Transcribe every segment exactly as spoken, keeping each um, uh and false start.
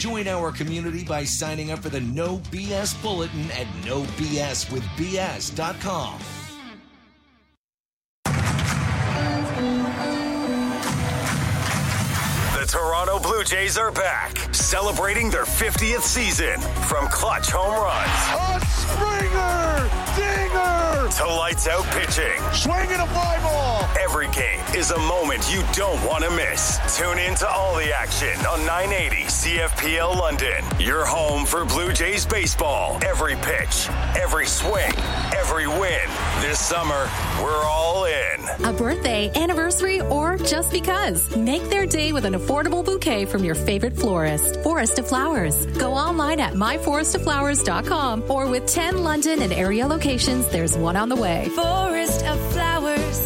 Join our community by signing up for the No B S Bulletin at no b s with b s dot com. The Toronto Blue Jays are back, celebrating their fiftieth season. From clutch home runs, a Springer dinger, to lights out pitching, swinging a fly ball. Every game is a moment you don't want to miss. Tune in to all the action on nine eighty C F P L London. Your home for Blue Jays baseball. Every pitch, every swing, every win. This summer, we're all in. A birthday, anniversary, or just because. Make their day with an affordable bouquet from your favorite florist. Forest of Flowers. Go online at my forest of flowers dot com or with ten London and area locations, there's one on the way. Forest of Flowers.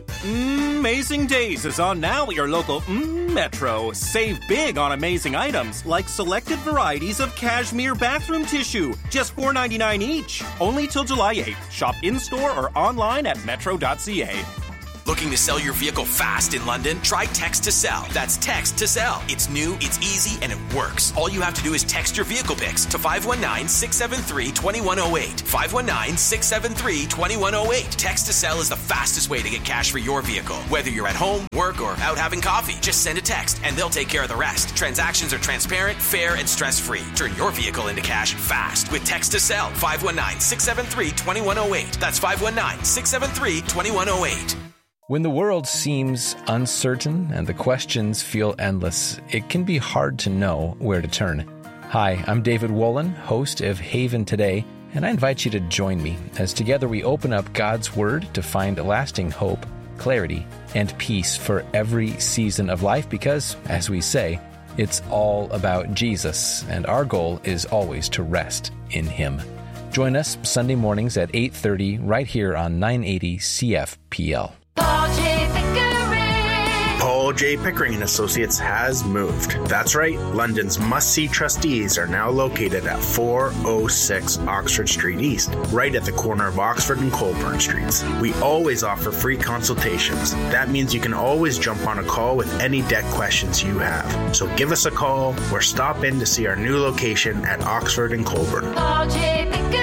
Amazing Days is on now at your local mm, Metro. Save big on amazing items like selected varieties of cashmere bathroom tissue, just four ninety-nine each. Only till July eighth. Shop in-store or online at metro dot c a. Looking to sell your vehicle fast in London? Try Text to Sell. That's Text to Sell. It's new, it's easy, and it works. All you have to do is text your vehicle pics to five one nine, six seven three, two one zero eight. five one nine, six seven three, two one zero eight. Text to Sell is the fastest way to get cash for your vehicle. Whether you're at home, work, or out having coffee, just send a text and they'll take care of the rest. Transactions are transparent, fair, and stress-free. Turn your vehicle into cash fast with Text to Sell. five one nine, six seven three, two one zero eight. That's five one nine, six seven three, two one zero eight. When the world seems uncertain and the questions feel endless, it can be hard to know where to turn. Hi, I'm David Wolin, host of Haven Today, and I invite you to join me as together we open up God's Word to find lasting hope, clarity, and peace for every season of life because, as we say, it's all about Jesus, and our goal is always to rest in Him. Join us Sunday mornings at eight thirty right here on nine eighty C F P L. Paul J. Pickering. Paul J. Pickering and Associates has moved. That's right, London's must-see trustees are now located at four oh six Oxford Street East, right at the corner of Oxford and Colburn Streets. We always offer free consultations. That means you can always jump on a call with any debt questions you have. So give us a call or stop in to see our new location at Oxford and Colburn. Paul J.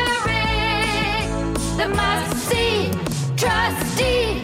Pickering, the must-see trustee.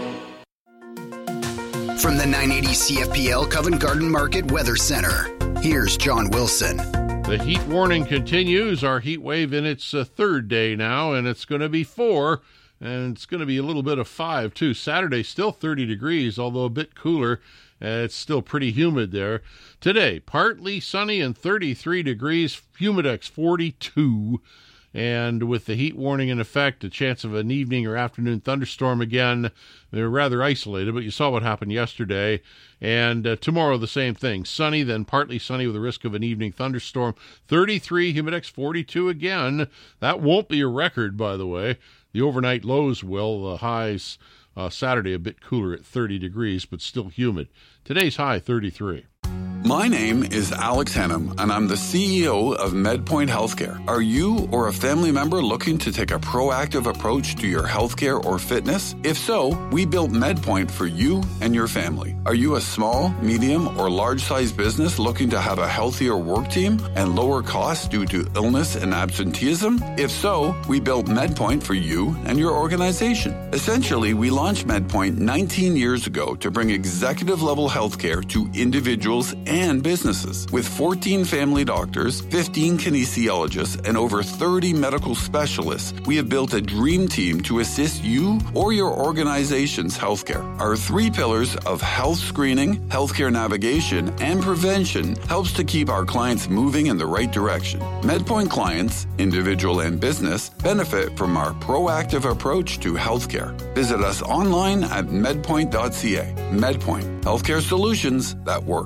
From the nine eighty C F P L Covent Garden Market Weather Center, here's John Wilson. The heat warning continues. Our heat wave in its uh, third day now, and it's going to be four, and it's going to be a little bit of five, too. Saturday, still thirty degrees, although a bit cooler. Uh, it's still pretty humid there. Today, partly sunny and thirty-three degrees, humidex forty-two. And with the heat warning in effect, a chance of an evening or afternoon thunderstorm again. They're rather isolated, but you saw what happened yesterday. And uh, tomorrow, the same thing. Sunny, then partly sunny with the risk of an evening thunderstorm. thirty-three, humidex forty-two again. That won't be a record, by the way. The overnight lows will. The highs uh, Saturday a bit cooler at thirty degrees, but still humid. Today's high, thirty-three. My name is Alex Hennum, and I'm the C E O of MedPoint Healthcare. Are you or a family member looking to take a proactive approach to your healthcare or fitness? If so, we built MedPoint for you and your family. Are you a small, medium, or large-sized business looking to have a healthier work team and lower costs due to illness and absenteeism? If so, we built MedPoint for you and your organization. Essentially, we launched MedPoint nineteen years ago to bring executive-level healthcare to individuals and businesses. With fourteen family doctors, fifteen kinesiologists, and over thirty medical specialists, we have built a dream team to assist you or your organization's healthcare. Our three pillars of health screening, healthcare navigation, and prevention helps to keep our clients moving in the right direction. MedPoint clients, individual and business, benefit from our proactive approach to healthcare. Visit us online at medpoint dot c a. MedPoint, healthcare solutions that work.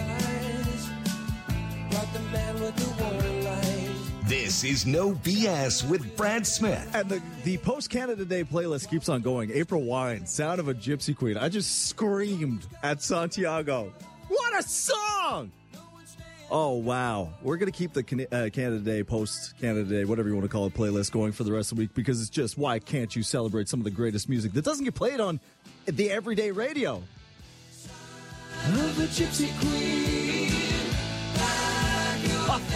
This is No B S with Brad Smith. And the, the Post-Canada Day playlist keeps on going. April Wine, Sound of a Gypsy Queen. I just screamed at Santiago. What a song! Oh, wow. We're going to keep the Can- uh, Canada Day, Post-Canada Day, whatever you want to call it, playlist going for the rest of the week because it's just, why can't you celebrate some of the greatest music that doesn't get played on the everyday radio? Of a gypsy queen, like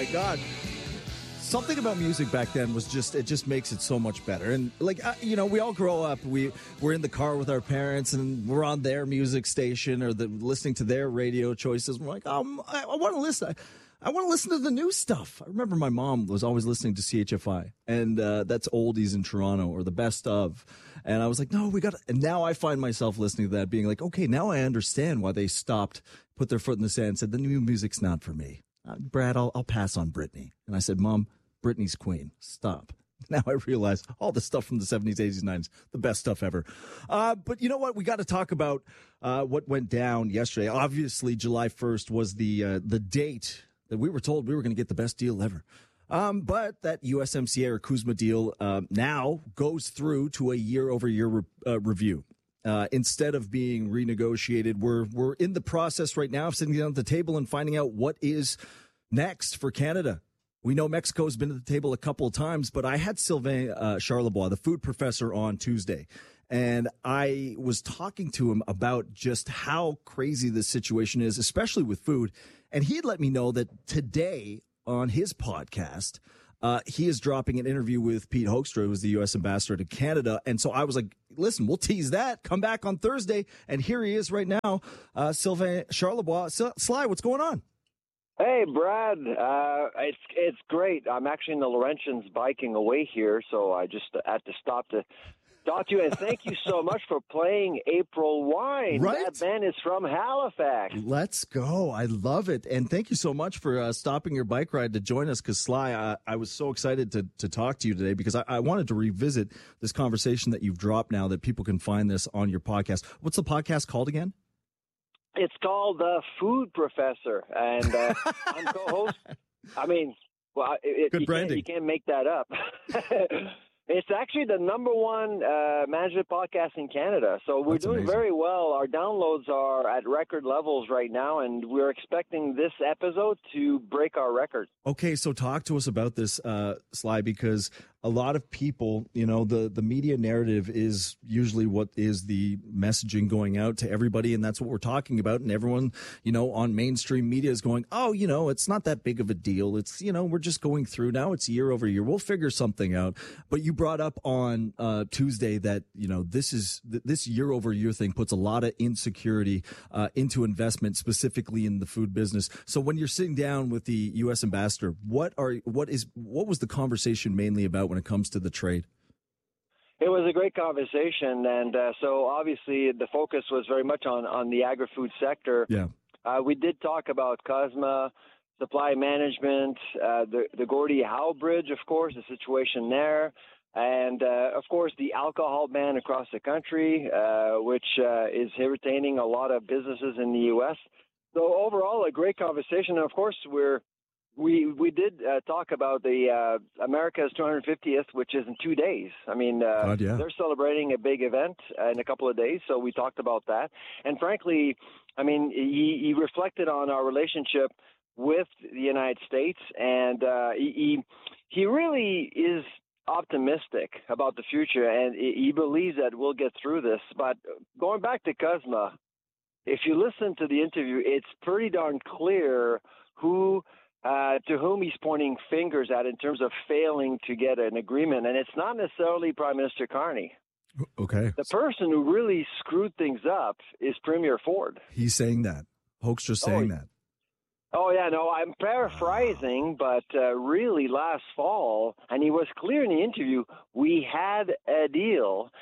my God. Something about music back then was just, it just makes it so much better. And like, uh, you know, we all grow up, we, we're in the car with our parents and we're on their music station or the, listening to their radio choices. We're like, um, I, I want to listen. I, I want to listen to the new stuff. I remember my mom was always listening to C H F I, and uh, that's oldies in Toronto or the best of. And I was like, no, we got to. And now I find myself listening to that being like, okay, now I understand why they stopped, put their foot in the sand and said, the new music's not for me. Uh, Brad, I'll, I'll pass on Britney. And I said, Mom, Britney's queen. Stop. Now I realize all the stuff from the seventies, eighties, nineties, the best stuff ever. Uh, but you know what? We got to talk about uh, what went down yesterday. Obviously, July first was the uh, the date that we were told we were going to get the best deal ever. Um, but that U S M C A or CUSMA deal uh, now goes through to a year-over-year re- uh, review. Uh, instead of being renegotiated, we're we're in the process right now of sitting down at the table and finding out what is next for Canada. We know Mexico's been at the table a couple of times, but I had Sylvain uh, Charlebois, the food professor, on Tuesday, and I was talking to him about just how crazy this situation is, especially with food. And he had let me know that today on his podcast, uh, he is dropping an interview with Pete Hoekstra, who's the U S ambassador to Canada. And so I was like, listen, we'll tease that. Come back on Thursday. And here he is right now, uh, Sylvain Charlebois. Sly, what's going on? Hey, Brad. Uh, it's it's great. I'm actually in the Laurentians biking away here, so I just had to stop to talk to you. And thank you so much for playing April Wine. Right? That band is from Halifax. Let's go. I love it. And thank you so much for uh, stopping your bike ride to join us, because Sly, uh, I was so excited to, to talk to you today because I, I wanted to revisit this conversation that you've dropped now that people can find this on your podcast. What's the podcast called again? It's called The uh, Food Professor, and uh, I'm co-host. I mean, well, it, Good you, branding. can't, you can't make that up. It's actually the number one uh, management podcast in Canada, so we're That's doing amazing. very well. Our downloads are at record levels right now, and we're expecting this episode to break our record. Okay, so talk to us about this, uh, Sly, because a lot of people, you know, the, the media narrative is usually what is the messaging going out to everybody, and that's what we're talking about. And everyone, you know, on mainstream media is going, oh, you know, it's not that big of a deal. It's, you know, we're just going through now. It's year over year. We'll figure something out. But you brought up on uh, Tuesday that, you know, this is this year over year thing puts a lot of insecurity uh, into investment, specifically in the food business. So when you're sitting down with the U S ambassador, what are what is what was the conversation mainly about when it comes to the trade? It was a great conversation, and uh, so obviously the focus was very much on, on the agri-food sector. Yeah, uh, we did talk about CUSMA, supply management, uh, the the Gordie Howe Bridge, of course, the situation there, and uh, of course the alcohol ban across the country, uh, which uh, is irritating a lot of businesses in the U S. So overall, a great conversation. And of course, we're We we did uh, talk about the uh, America's two hundred fiftieth, which is in two days. I mean, uh, God, yeah. they're celebrating a big event in a couple of days, so we talked about that. And frankly, I mean, he, he reflected on our relationship with the United States, and uh, he he really is optimistic about the future, and he believes that we'll get through this. But going back to CUSMA, if you listen to the interview, it's pretty darn clear who. Uh, to whom he's pointing fingers at in terms of failing to get an agreement. And it's not necessarily Prime Minister Carney. Okay. The person who really screwed things up is Premier Ford. He's saying that. Hoekstra's saying oh, that. Oh, yeah, no, I'm paraphrasing, but uh, really last fall, and he was clear in the interview, we had a deal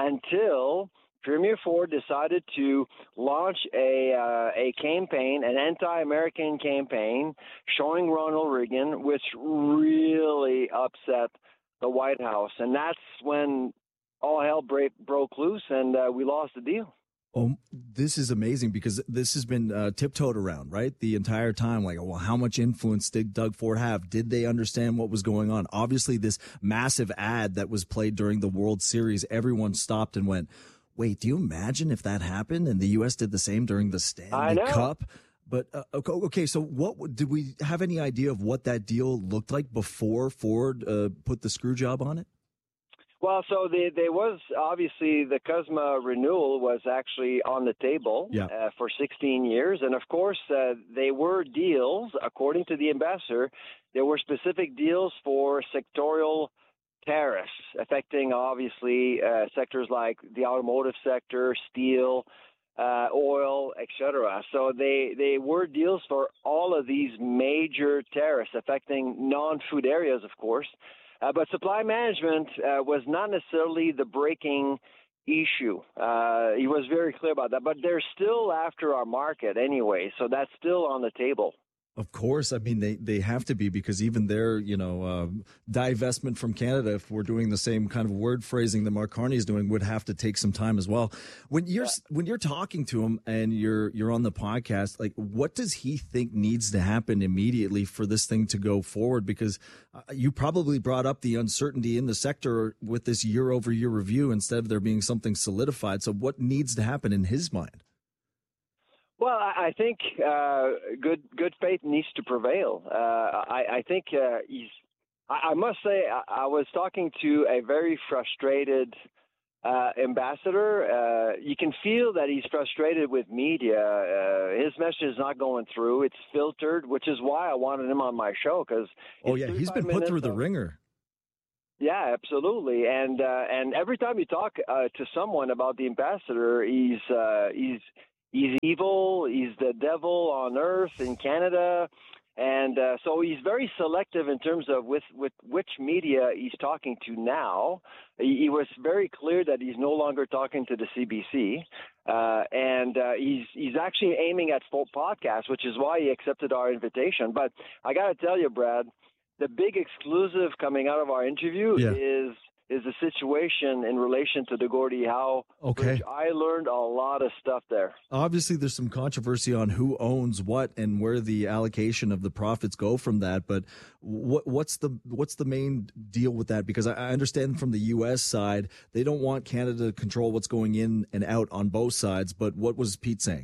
until Premier Ford decided to launch a uh, a campaign, an anti-American campaign, showing Ronald Reagan, which really upset the White House. And that's when all hell break, broke loose, and uh, we lost the deal. Oh, this is amazing because this has been uh, tiptoed around, right? The entire time. Like, well, how much influence did Doug Ford have? Did they understand what was going on? Obviously, this massive ad that was played during the World Series, everyone stopped and went, wait, do you imagine if that happened and the U S did the same during the Stanley Cup? But, uh, okay, so what did we have any idea of what that deal looked like before Ford uh, put the screw job on it? Well, so the, there was obviously the CUSMA renewal was actually on the table yeah. uh, for sixteen years. And of course, uh, they were deals, according to the ambassador, there were specific deals for sectorial tariffs affecting obviously uh, sectors like the automotive sector, steel, uh, oil, et cetera. So they, they were deals for all of these major tariffs affecting non-food areas, of course. Uh, but supply management uh, was not necessarily the breaking issue. Uh, he was very clear about that. But they're still after our market anyway, so that's still on the table. Of course. I mean, they, they have to be, because even their, you know, uh, divestment from Canada, if we're doing the same kind of word phrasing that Mark Carney is doing, would have to take some time as well. When you're yeah. when you're talking to him and you're you're on the podcast, like, what does he think needs to happen immediately for this thing to go forward? Because uh, you probably brought up the uncertainty in the sector with this year over year review instead of there being something solidified. So what needs to happen in his mind? Well, I think uh, good good faith needs to prevail. Uh, I, I think uh, he's. I, I must say, I, I was talking to a very frustrated uh, ambassador. Uh, you can feel that he's frustrated with media. Uh, his message is not going through. It's filtered, which is why I wanted him on my show. Because oh yeah, he's been put through the ringer. Yeah, absolutely. And uh, and every time you talk uh, to someone about the ambassador, he's uh, he's. He's evil. He's the devil on earth in Canada. And uh, so he's very selective in terms of with, with which media he's talking to now. He, he was very clear that he's no longer talking to the C B C. Uh, and uh, he's he's actually aiming at full podcasts, which is why he accepted our invitation. But I got to tell you, Brad, the big exclusive coming out of our interview yeah. is is the situation in relation to the Gordie Howe okay. Bridge. I learned a lot of stuff there. Obviously, there's some controversy on who owns what and where the allocation of the profits go from that. But what, what's the what's the main deal with that? Because I, I understand from the U S side, they don't want Canada to control what's going in and out on both sides. But what was Pete saying?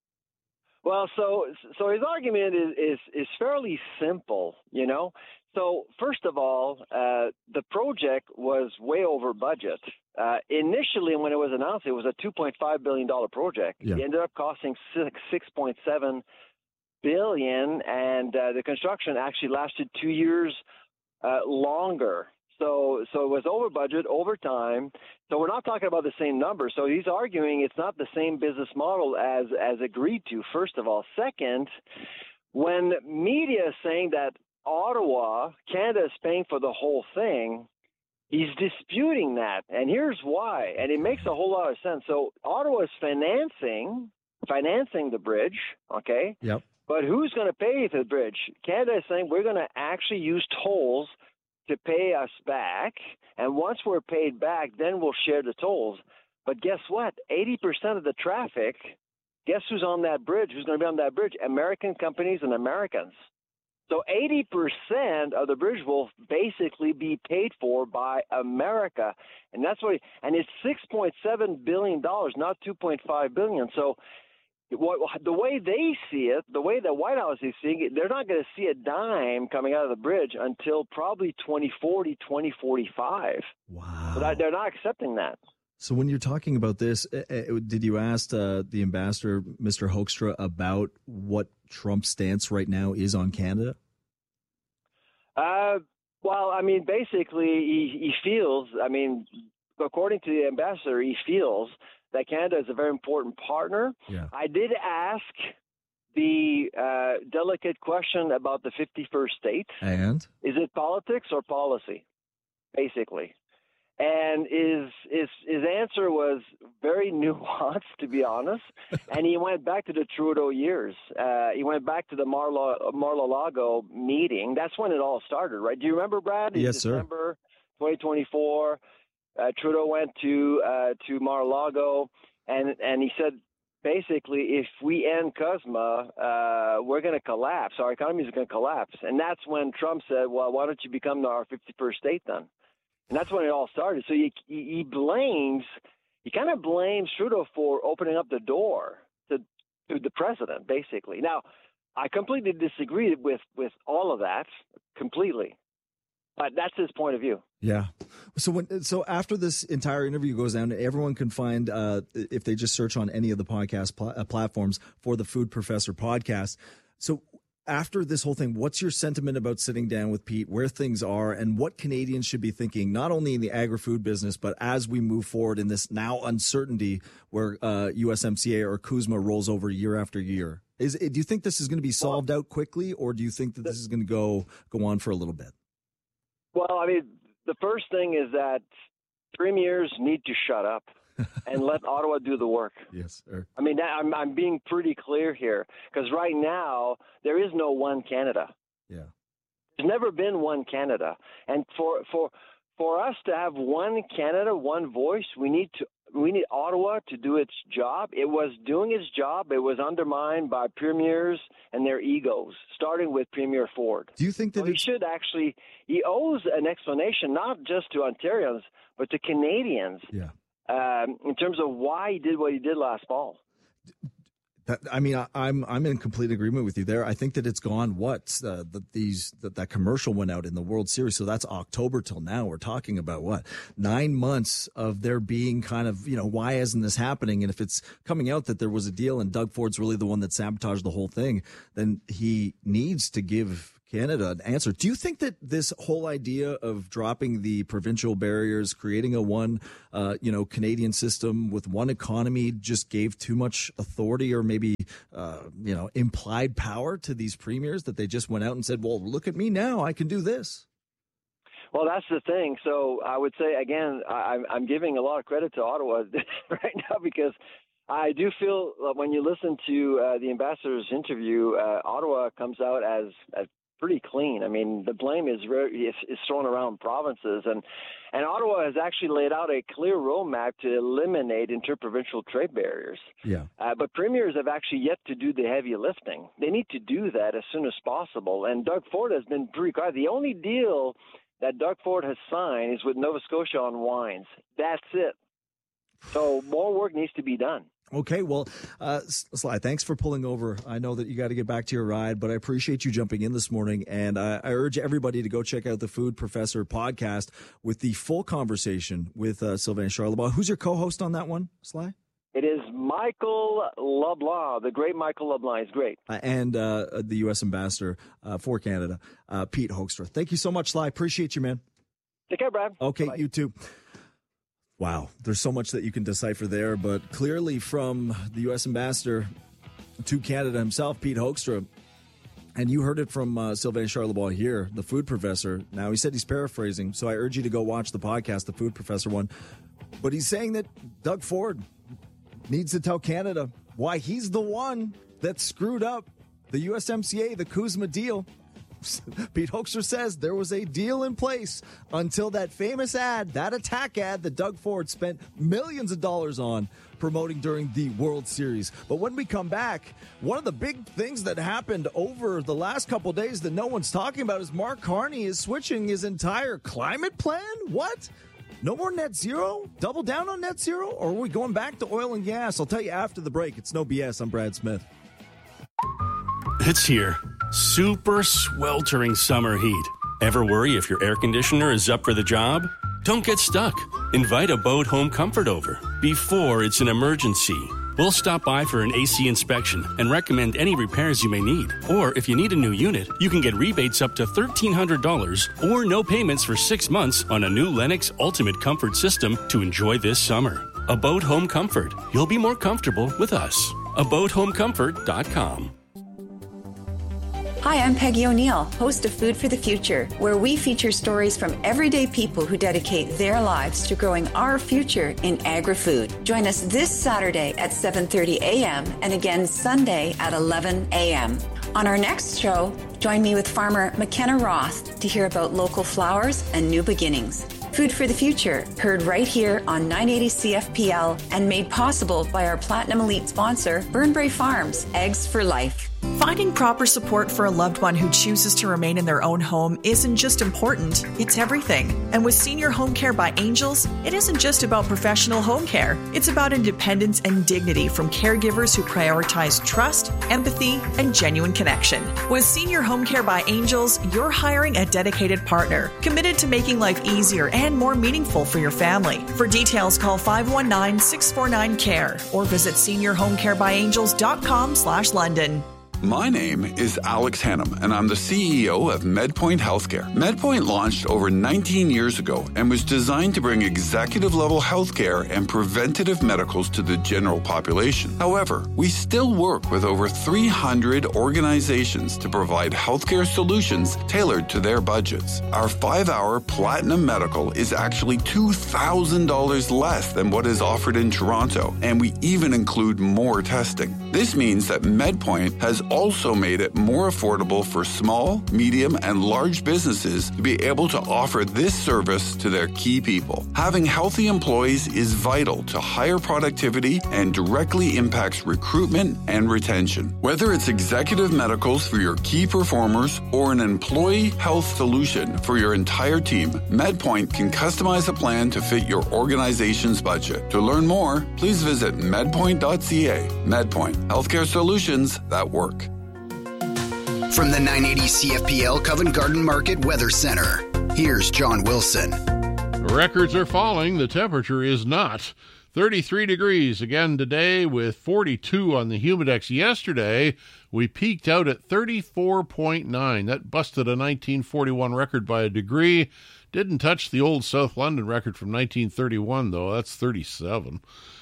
Well, so so his argument is is, is fairly simple, you know. So first of all, uh, the project was way over budget. Uh, initially, when it was announced, it was a two point five billion dollars project. Yeah. It ended up costing six point seven billion dollars, and uh, the construction actually lasted two years uh, longer. So, so it was over budget, over time. So we're not talking about the same number. So he's arguing it's not the same business model as as agreed to, first of all. Second, when media is saying that Ottawa, Canada is paying for the whole thing, he's disputing that. And here's why. And it makes a whole lot of sense. So Ottawa is financing, financing the bridge, okay? Yep. But who's going to pay for the bridge? Canada is saying we're going to actually use tolls to pay us back, and once we're paid back, then we'll share the tolls. But guess what? eighty percent of the traffic, guess who's on that bridge? Who's going to be on that bridge? American companies and Americans. So eighty percent of the bridge will basically be paid for by America, and that's what. And it's six point seven billion dollars, not two point five billion dollars. So what, the way they see it, the way the White House is seeing it, they're not going to see a dime coming out of the bridge until probably twenty forty, twenty forty-five. Wow. So that, they're not accepting that. So when you're talking about this, did you ask uh, the ambassador, Mister Hoekstra, about what Trump's stance right now is on Canada? Uh, well, I mean, basically, he, he feels, I mean, according to the ambassador, he feels that Canada is a very important partner. Yeah. I did ask the uh, delicate question about the fifty-first state. And? Is it politics or policy, basically? And his, his, his answer was very nuanced, to be honest. And he went back to the Trudeau years. Uh, he went back to the Mar-a- Mar-a-Lago meeting. That's when it all started, right? Do you remember, Brad? In Yes, December twenty twenty-four, uh, Trudeau went to uh, to Mar-a-Lago, and, and he said, basically, if we end CUSMA, uh, we're going to collapse. Our economy is going to collapse. And that's when Trump said, well, why don't you become our fifty-first state then? And that's when it all started. So he, he blames, he kind of blames Trudeau for opening up the door to, to the president, basically. Now, I completely disagree with, with all of that, completely. But that's his point of view. Yeah. So when so after this entire interview goes down, everyone can find uh, if they just search on any of the podcast pl- uh, platforms for the Food Professor podcast. So after this whole thing, what's your sentiment about sitting down with Pete, where things are, and what Canadians should be thinking, not only in the agri-food business, but as we move forward in this now uncertainty where uh, U S M C A or CUSMA rolls over year after year? Is do you think this is going to be solved out quickly, or do you think that this is going to go go on for a little bit? Well, I mean, the first thing is that premiers need to shut up and let Ottawa do the work. Yes, sir. I mean, I'm, I'm being pretty clear here, because right now there is no one Canada. Yeah. There's never been one Canada. And for for for us to have one Canada, one voice, we need to we need Ottawa to do its job. It was doing its job. It was undermined by premiers and their egos, starting with Premier Ford. Do you think that so he should actually he owes an explanation not just to Ontarians but to Canadians? Yeah. Um, in terms of why he did what he did last fall. That, I mean, I, I'm I'm in complete agreement with you there. I think that it's gone. What uh, the, these that that commercial went out in the World Series, so that's October till now. We're talking about what nine months of there being kind of, you know, why isn't this happening? And if it's coming out that there was a deal and Doug Ford's really the one that sabotaged the whole thing, then he needs to give Canada an answer. Do you think that this whole idea of dropping the provincial barriers, creating a one, uh, you know, Canadian system with one economy just gave too much authority or maybe, uh, you know, implied power to these premiers that they just went out and said, well, look at me now, I can do this? Well, that's the thing. So I would say, again, I, I'm giving a lot of credit to Ottawa right now, because I do feel when you listen to uh, the ambassador's interview, uh, Ottawa comes out as, as pretty clean. I mean, the blame is very, is, is thrown around provinces, and and Ottawa has actually laid out a clear roadmap to eliminate interprovincial trade barriers. Yeah. Uh, but premiers have actually yet to do the heavy lifting. They need to do that as soon as possible. And Doug Ford has been pretty quiet. The only deal that Doug Ford has signed is with Nova Scotia on wines. That's it. So more work needs to be done. Okay, well, uh, Sly, thanks for pulling over. I know that you got to get back to your ride, but I appreciate you jumping in this morning. And I, I urge everybody to go check out the Food Professor podcast with the full conversation with uh, Sylvain Charlebois. Who's your co-host on that one, Sly? It is Michael LeBlanc, the great Michael LeBlanc. He's great. Uh, and uh, the U S ambassador uh, for Canada, uh, Pete Hoekstra. Thank you so much, Sly. Appreciate you, man. Take care, Brad. Okay, Bye-bye. You too. Wow, there's so much that you can decipher there, but clearly from the U S ambassador to Canada himself, Pete Hoekstra, and you heard it from uh, Sylvain Charlebois here, the Food Professor. Now, he said he's paraphrasing, so I urge you to go watch the podcast, the Food Professor one. But he's saying that Doug Ford needs to tell Canada why he's the one that screwed up the U S M C A, the CUSMA deal. Pete Hoekstra says there was a deal in place until that famous ad, that attack ad that Doug Ford spent millions of dollars on promoting during the World Series. But when we come back, one of the big things that happened over the last couple of days that no one's talking about is Mark Carney is switching his entire climate plan. What? No more net zero? Double down on net zero? Or are we going back to oil and gas? I'll tell you after the break. It's No B S. I'm Brad Smith. It's here. Super sweltering summer heat. Ever worry if your air conditioner is up for the job? Don't get stuck. Invite Abode Home Comfort over before it's an emergency. We'll stop by for an A C inspection and recommend any repairs you may need. Or if you need a new unit, you can get rebates up to thirteen hundred dollars or no payments for six months on a new Lennox Ultimate Comfort system to enjoy this summer. Abode Home Comfort. You'll be more comfortable with us. abode home comfort dot com. Hi, I'm Peggy O'Neill, host of Food for the Future, where we feature stories from everyday people who dedicate their lives to growing our future in agri-food. Join us this Saturday at seven thirty a.m. and again Sunday at eleven a.m. On our next show, join me with farmer McKenna Roth to hear about local flowers and new beginnings. Food for the Future, heard right here on nine eighty C F P L and made possible by our Platinum Elite sponsor, Burnbrae Farms, Eggs for Life. Finding proper support for a loved one who chooses to remain in their own home isn't just important, it's everything. And with Senior Home Care by Angels, it isn't just about professional home care. It's about independence and dignity from caregivers who prioritize trust, empathy, and genuine connection. With Senior Home Care by Angels, you're hiring a dedicated partner, committed to making life easier and more meaningful for your family. For details, call five one nine, six four nine, C A R E or visit senior home care by angels dot com slash London. My name is Alex Hannum, and I'm the C E O of MedPoint Healthcare. MedPoint launched over nineteen years ago and was designed to bring executive-level healthcare and preventative medicals to the general population. However, we still work with over three hundred organizations to provide healthcare solutions tailored to their budgets. Our five-hour Platinum Medical is actually two thousand dollars less than what is offered in Toronto, and we even include more testing. This means that MedPoint has also made it more affordable for small, medium, and large businesses to be able to offer this service to their key people. Having healthy employees is vital to higher productivity and directly impacts recruitment and retention. Whether it's executive medicals for your key performers or an employee health solution for your entire team, MedPoint can customize a plan to fit your organization's budget. To learn more, please visit medpoint dot c a. MedPoint, healthcare solutions that work. From the nine eighty C F P L Covent Garden Market Weather Center, here's John Wilson. Records are falling. The temperature is not. thirty-three degrees again today with forty-two on the Humidex. Yesterday, we peaked out at thirty-four point nine. That busted a nineteen forty-one record by a degree. Didn't touch the old South London record from nineteen thirty-one, though. That's thirty-seven.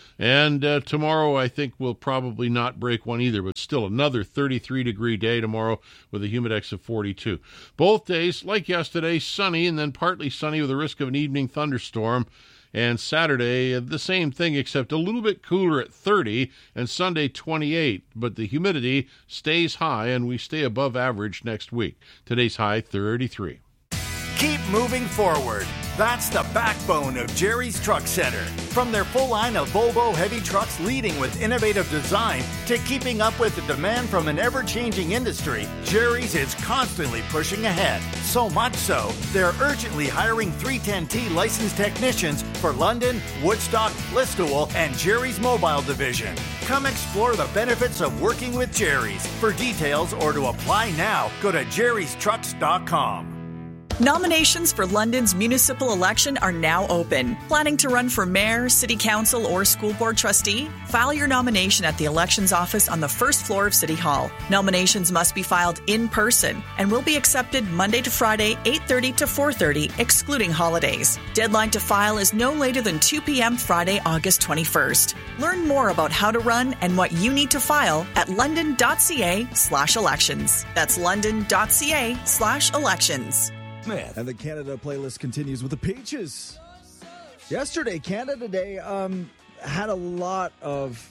And uh, tomorrow, I think we'll probably not break one either, but still another thirty-three degree day tomorrow with a Humidex of forty-two. Both days, like yesterday, sunny and then partly sunny with a risk of an evening thunderstorm. And Saturday, the same thing, except a little bit cooler at thirty, and Sunday, twenty-eight. But the humidity stays high, and we stay above average next week. Today's high, thirty-three. Keep moving forward. That's the backbone of Jerry's Truck Center. From their full line of Volvo heavy trucks leading with innovative design to keeping up with the demand from an ever-changing industry, Jerry's is constantly pushing ahead. So much so, they're urgently hiring three ten T licensed technicians for London, Woodstock, Listowel, and Jerry's Mobile Division. Come explore the benefits of working with Jerry's. For details or to apply now, go to jerrys trucks dot com. Nominations for London's municipal election are now open. Planning to run for mayor, city council, or school board trustee? File your nomination at the elections office on the first floor of City Hall. Nominations must be filed in person and will be accepted Monday to Friday, eight thirty to four thirty, excluding holidays. Deadline to file is no later than two p.m. Friday, August twenty-first. Learn more about how to run and what you need to file at london.ca slash elections. That's london.ca slash elections. And the Canada playlist continues with the Peaches. Yesterday, Canada Day, um, had a lot of,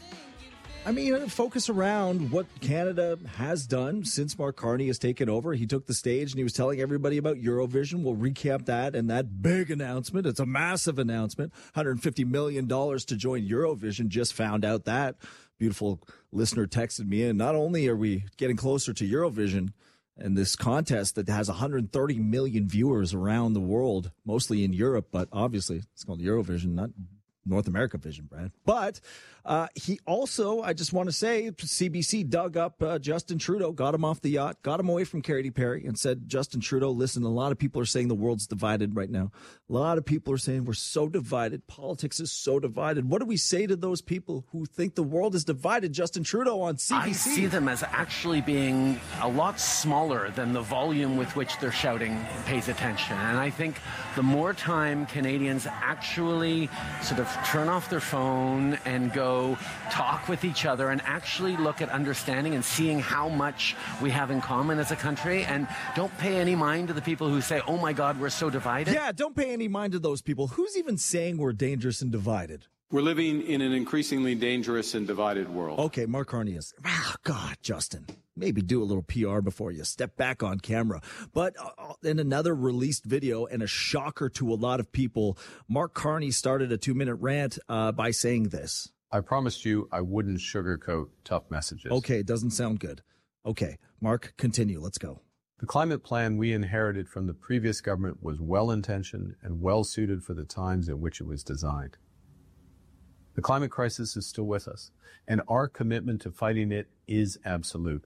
I mean, focus around what Canada has done since Mark Carney has taken over. He took the stage and he was telling everybody about Eurovision. We'll recap that and that big announcement. It's a massive announcement. one hundred fifty million dollars to join Eurovision. Just found out that. Beautiful listener texted me in. Not only are we getting closer to Eurovision, and this contest that has one hundred thirty million viewers around the world, mostly in Europe, but obviously it's called Eurovision, not North America Vision, Brad. But uh, he also, I just want to say, C B C dug up uh, Justin Trudeau, got him off the yacht, got him away from Katy Perry, and said, Justin Trudeau, listen, a lot of people are saying the world's divided right now. A lot of people are saying we're so divided. Politics is so divided. What do we say to those people who think the world is divided? Justin Trudeau on C B C. I see them as actually being a lot smaller than the volume with which they're shouting pays attention. And I think the more time Canadians actually sort of turn off their phone and go talk with each other and actually look at understanding and seeing how much we have in common as a country, and don't pay any mind to the people who say, oh my God, we're so divided. Yeah, don't pay any mind to those people. Who's even saying we're dangerous and divided? We're living in an increasingly dangerous and divided world. Okay, Mark Carney is. Ah, God, Justin. Maybe do a little P R before you step back on camera. But uh, in another released video and a shocker to a lot of people, Mark Carney started a two-minute rant uh, by saying this. I promised you I wouldn't sugarcoat tough messages. Okay, it doesn't sound good. Okay, Mark, continue. Let's go. The climate plan we inherited from the previous government was well-intentioned and well-suited for the times in which it was designed. The climate crisis is still with us, and our commitment to fighting it is absolute.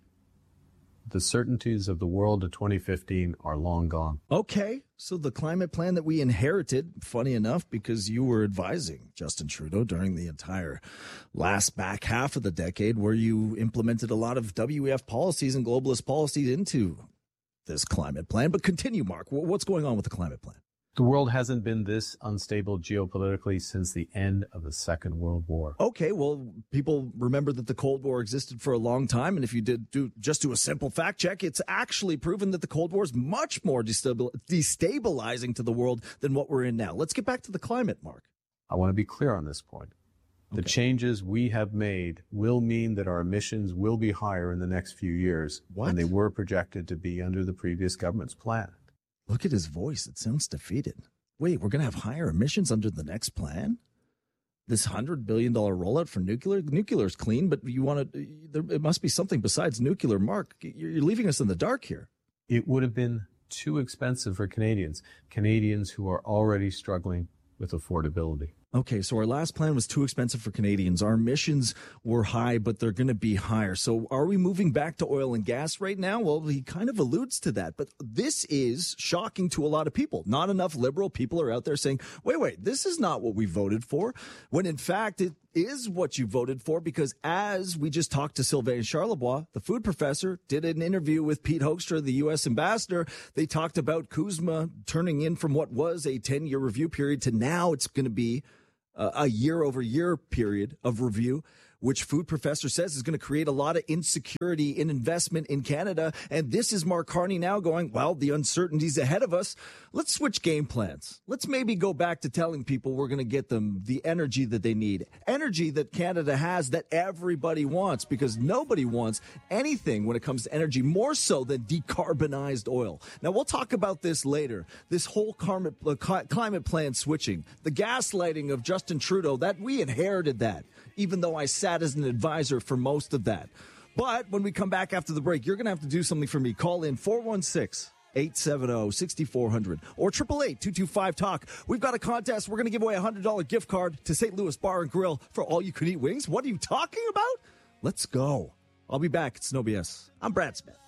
The certainties of the world of twenty fifteen are long gone. Okay, so the climate plan that we inherited, funny enough, because you were advising Justin Trudeau during the entire last back half of the decade, where you implemented a lot of W E F policies and globalist policies into this climate plan. But continue, Mark. What's going on with the climate plan? The world hasn't been this unstable geopolitically since the end of the Second World War. Okay, well, people remember that the Cold War existed for a long time, and if you did do just do a simple fact check, it's actually proven that the Cold War is much more destabil- destabilizing to the world than what we're in now. Let's get back to the climate, Mark. I want to be clear on this point. The Okay. changes we have made will mean that our emissions will be higher in the next few years What? than they were projected to be under the previous government's plan. Look at his voice. It sounds defeated. Wait, we're going to have higher emissions under the next plan? This one hundred billion dollars rollout for nuclear? Nuclear is clean, but you want to, there, it must be something besides nuclear. Mark, you're, you're leaving us in the dark here. It would have been too expensive for Canadians, Canadians who are already struggling with affordability. Okay, so our last plan was too expensive for Canadians. Our emissions were high, but they're going to be higher. So are we moving back to oil and gas right now? Well, he kind of alludes to that, but this is shocking to a lot of people. Not enough liberal people are out there saying, wait, wait, this is not what we voted for, when in fact it is what you voted for, because as we just talked to Sylvain Charlebois, the food professor, did an interview with Pete Hoekstra, the U S ambassador. They talked about CUSMA turning in from what was a ten-year review period to now it's going to be uh, a year-over-year period of review, which food professor says is going to create a lot of insecurity in investment in Canada. And this is Mark Carney now going, well, the uncertainties ahead of us. Let's switch game plans. Let's maybe go back to telling people we're going to get them the energy that they need. Energy that Canada has that everybody wants, because nobody wants anything when it comes to energy more so than decarbonized oil. Now, we'll talk about this later. This whole climate, uh, climate plan switching, the gaslighting of Justin Trudeau, that we inherited that, even though I sat as an advisor for most of that. But when we come back after the break, you're going to have to do something for me. Call in four one six, eight seven zero, six four zero zero or eight eight eight, two two five, talk. We've got a contest. We're going to give away a one hundred dollars gift card to Saint Louis Bar and Grill for all-you-can-eat wings. What are you talking about? Let's go. I'll be back. It's No B S. I'm Brad Smith.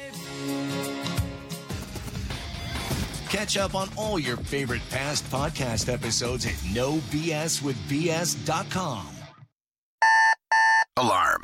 Catch up on all your favorite past podcast episodes at no b s with b s dot com. Alarm.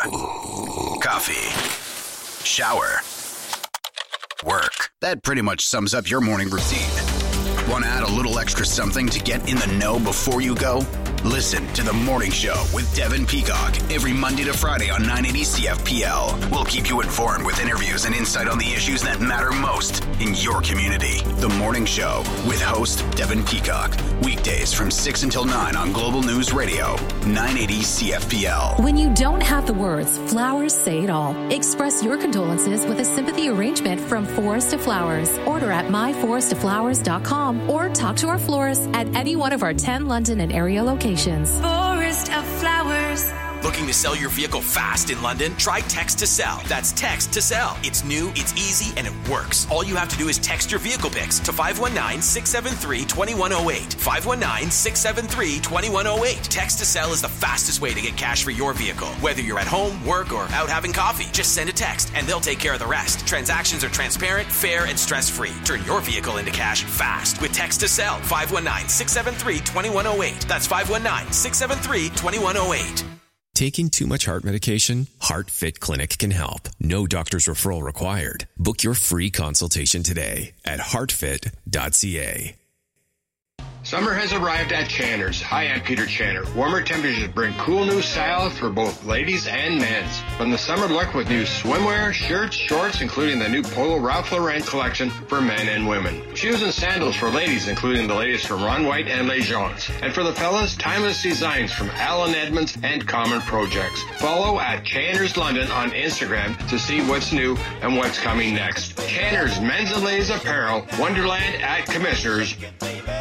Coffee. Shower. Work. That pretty much sums up your morning routine. Want to add a little extra something to get in the know before you go? Listen to The Morning Show with Devin Peacock every Monday to Friday on nine eighty C F P L. We'll keep you informed with interviews and insight on the issues that matter most in your community. The Morning Show with host Devin Peacock. Weekdays from six until nine on Global News Radio, nine eighty C F P L. When you don't have the words, flowers say it all. Express your condolences with a sympathy arrangement from Forest of Flowers. Order at my forest of flowers dot com or talk to our florist at any one of our ten London and area locations. Forest of Flowers. Looking to sell your vehicle fast in London? Try Text to Sell. That's Text to Sell. It's new, it's easy, and it works. All you have to do is text your vehicle pics to five one nine, six seven three, two one zero eight. five one nine, six seven three, two one zero eight. Text to Sell is the fastest way to get cash for your vehicle. Whether you're at home, work, or out having coffee, just send a text and they'll take care of the rest. Transactions are transparent, fair, and stress-free. Turn your vehicle into cash fast with Text to Sell. five one nine, six seven three, two one zero eight. That's five one nine, six seven three, two one zero eight. Taking too much heart medication? HeartFit Clinic can help. No doctor's referral required. Book your free consultation today at heart fit dot c a. Summer has arrived at Channer's. Hi, I'm Peter Channer. Warmer temperatures bring cool new styles for both ladies and men's. From the summer look with new swimwear, shirts, shorts, including the new Polo Ralph Lauren collection for men and women. Shoes and sandals for ladies, including the latest from Ron White and Les Gens. And for the fellas, timeless designs from Alan Edmonds and Common Projects. Follow at Channer's London on Instagram to see what's new and what's coming next. Channer's Men's and Ladies Apparel, Wonderland at Commissioners.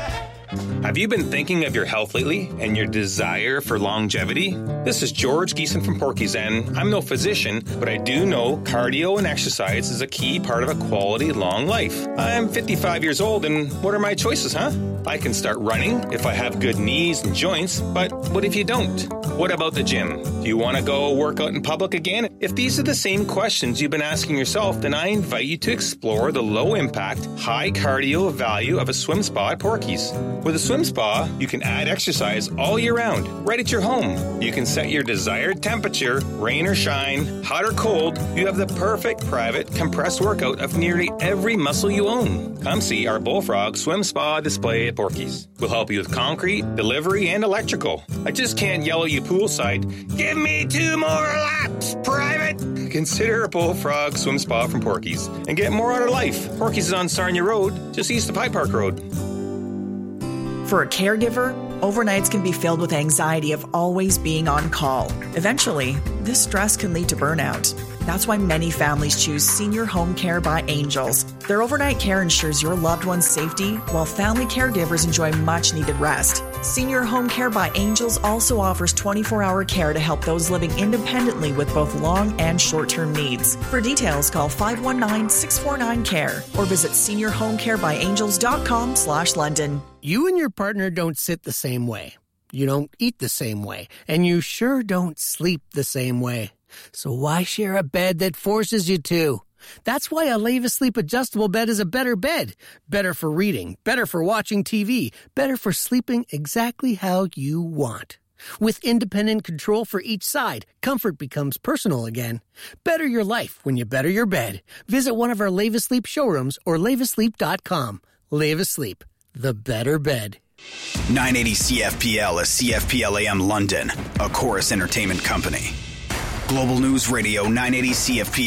Have you been thinking of your health lately and your desire for longevity? This is George Geeson from Porky's, and I'm no physician, but I do know cardio and exercise is a key part of a quality long life. I'm fifty-five years old, and what are my choices, huh? I can start running if I have good knees and joints, but what if you don't? What about the gym? Do you want to go work out in public again? If these are the same questions you've been asking yourself, then I invite you to explore the low-impact, high-cardio value of a swim spa at Porky's. With a swim spa, you can add exercise all year round, right at your home. You can set your desired temperature, rain or shine, hot or cold. You have the perfect private compressed workout of nearly every muscle you own. Come see our Bullfrog Swim Spa display at Porky's. We'll help you with concrete, delivery, and electrical. I just can't yell at you poolside, give me two more laps, private! Consider a Bullfrog Swim Spa from Porky's and get more out of life. Porky's is on Sarnia Road, just east of High Park Road. For a caregiver, overnights can be filled with anxiety of always being on call. Eventually, this stress can lead to burnout. That's why many families choose Senior Home Care by Angels. Their overnight care ensures your loved one's safety, while family caregivers enjoy much-needed rest. Senior Home Care by Angels also offers twenty-four hour care to help those living independently with both long and short-term needs. For details, call five one nine, six four nine, C A R E or visit senior home care by angels dot com slash London. You and your partner don't sit the same way. You don't eat the same way. And you sure don't sleep the same way. So why share a bed that forces you to? That's why a Leva Sleep adjustable bed is a better bed. Better for reading, better for watching T V, better for sleeping exactly how you want. With independent control for each side, comfort becomes personal again. Better your life when you better your bed. Visit one of our Leva Sleep showrooms or leva sleep dot com. Leva Sleep, the better bed. nine eighty C F P L is C F P L A M London, a Chorus Entertainment company. Global News Radio nine eighty C F P